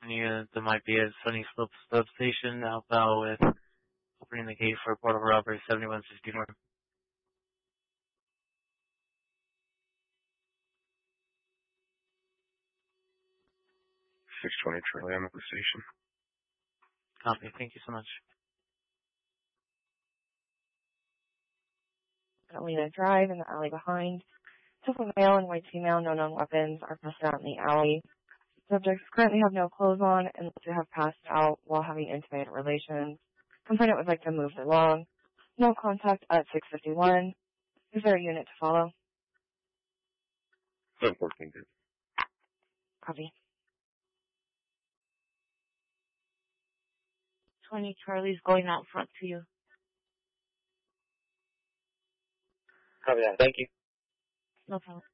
There might be a Sunny Slopes substation outbound with opening the gate for Port of Robbery 7160 North. 620 Charlie, I'm at the station. Copy. Thank you so much. Alina Drive in the alley behind. Tough male and white female, no known weapons, are passed out in the alley. Subjects currently have no clothes on and look to have passed out while having intimate relations. Complainant would like to move along. No contact at 651. Is there a unit to follow? 714, good. Copy. 20 Charlie's going out front to you. Copy that. Thank you. No problem.